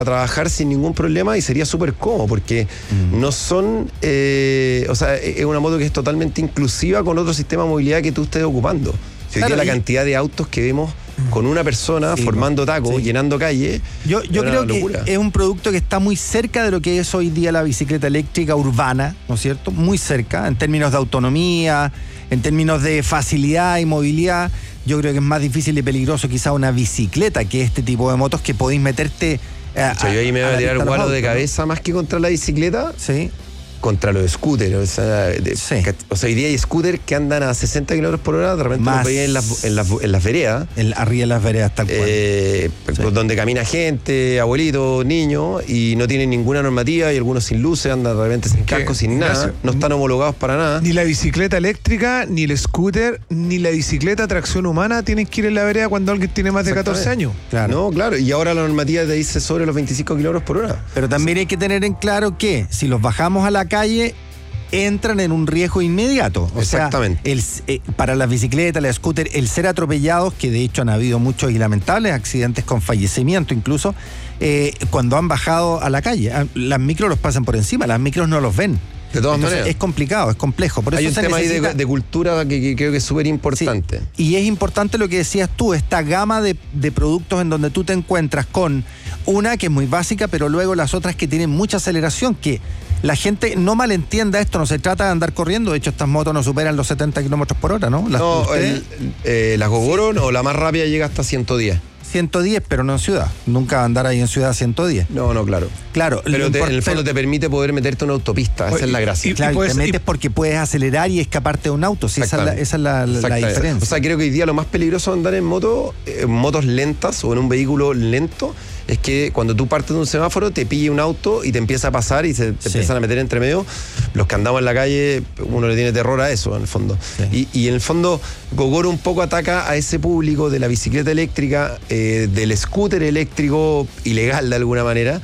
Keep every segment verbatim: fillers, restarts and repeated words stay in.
a trabajar sin ningún problema y sería súper cómodo porque mm. no son, eh, o sea, es una moto que es totalmente inclusiva con otro sistema de movilidad que tú estés ocupando. Si hoy Claro, día la y... cantidad de autos que vemos con una persona sí, formando tacos, sí. llenando calle. Yo, yo creo que locura. Es un producto que está muy cerca de lo que es hoy día la bicicleta eléctrica urbana, ¿no es cierto? Muy cerca, en términos de autonomía, en términos de facilidad y movilidad. Yo creo que es más difícil y peligroso quizá una bicicleta que este tipo de motos que podéis meterte... A, o sea, yo ahí me voy a, a tirar gualo de cabeza, ¿no? Más que contra la bicicleta. Sí. Contra los scooters, o sea, de, sí. o sea, hoy día hay scooters que andan a sesenta kilómetros por hora, de repente los veían en las, en las, en las veredas. El, arriba de las veredas, tal cual. Eh, sí. Donde camina gente, abuelitos, niños, y no tienen ninguna normativa, y algunos sin luces, andan de repente sin casco, sin nada, no, no están homologados para nada. Ni la bicicleta eléctrica, ni el scooter, ni la bicicleta a tracción humana tienen que ir en la vereda cuando alguien tiene más de catorce años. Claro. No, claro, y ahora la normativa te dice sobre los veinticinco kilómetros por hora. Pero también hay que tener en claro que si los bajamos a la calle, entran en un riesgo inmediato. O Exactamente. sea, el, eh, para las bicicletas, las scooter, el ser atropellados, que de hecho han habido muchos y lamentables accidentes con fallecimiento incluso, eh, cuando han bajado a la calle. Las micros los pasan por encima, las micros no los ven. De todas Entonces, maneras. Es complicado, es complejo. Por eso hay un se tema necesita... ahí de, de cultura que, que creo que es súper importante. Sí. Y es importante lo que decías tú, esta gama de, de productos en donde tú te encuentras con una que es muy básica, pero luego las otras que tienen mucha aceleración, que la gente no malentienda esto, no se trata de andar corriendo. De hecho, estas motos no superan los setenta kilómetros por hora, ¿no? Las, no, el, eh, las Gogoro, sí. o la más rápida llega hasta ciento diez. ciento diez, pero no en ciudad. Nunca va a andar ahí en ciudad a ciento diez. No, no, claro. Claro. Pero te, en el fondo te permite poder meterte en una autopista. Esa Oye, es la gracia. Y, claro, y puedes, te metes y... porque puedes acelerar y escaparte de un auto. Sí, esa es la, esa es la, la, la diferencia. O sea, creo que hoy día lo más peligroso de andar en moto, en motos lentas o en un vehículo lento, es que cuando tú partes de un semáforo te pille un auto y te empieza a pasar y se te sí. empiezan a meter entre medio. Los que andamos en la calle, uno le tiene terror a eso, en el fondo. Sí. Y, y en el fondo, Gogoro un poco ataca a ese público de la bicicleta eléctrica, eh, del scooter eléctrico ilegal de alguna manera,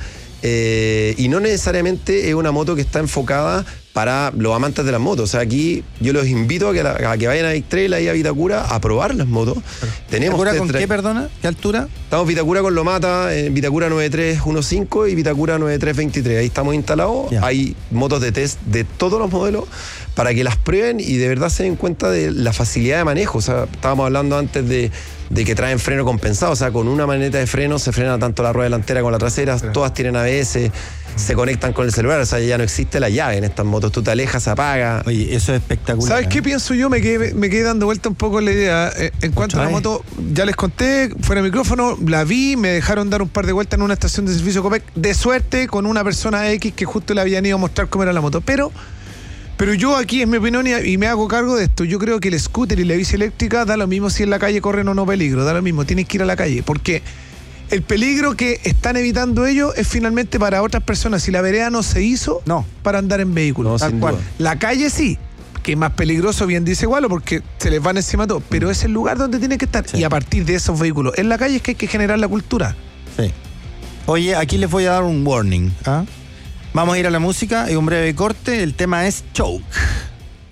eh, y no necesariamente es una moto que está enfocada para los amantes de las motos. O sea, aquí yo los invito a que, la, a que vayan a Victrail, ahí a Vitacura, a probar las motos. Tenemos ¿Vitacura con qué, perdona? ¿Qué altura? Estamos Vitacura con Lomata, en Vitacura noventa y tres quince y Vitacura noventa y tres veintitrés. Ahí estamos instalados. Ya. Hay motos de test de todos los modelos para que las prueben y de verdad se den cuenta de la facilidad de manejo. O sea, estábamos hablando antes de, de que traen freno compensado. O sea, con una maneta de freno se frena tanto la rueda delantera como la trasera. Sí. Todas tienen A B S. Se conectan con el celular, o sea, ya no existe la llave en estas motos, tú te alejas, se apaga. Oye, eso es espectacular. ¿Sabes qué pienso yo? Me quedé, me quedé dando vuelta un poco la idea. Eh, en cuanto a la moto, ya les conté, fuera de micrófono, la vi, me dejaron dar un par de vueltas en una estación de servicio Copec, de suerte, con una persona X que justo le habían ido a mostrar cómo era la moto. Pero, pero yo aquí es mi opinión y, y me hago cargo de esto. Yo creo que el scooter y la bici eléctrica da lo mismo si en la calle corren o no peligro, da lo mismo, tienes que ir a la calle, porque el peligro que están evitando ellos es finalmente para otras personas. Si la vereda no se hizo no. para andar en vehículos. No, tal cual. La calle sí, que es más peligroso, bien dice Gualo, porque se les van encima todo. Pero es el lugar donde tienen que estar. Sí. Y a partir de esos vehículos en la calle es que hay que generar la cultura. Sí. Oye, aquí les voy a dar un warning. ¿Ah? Vamos a ir a la música y un breve corte. El tema es Choke.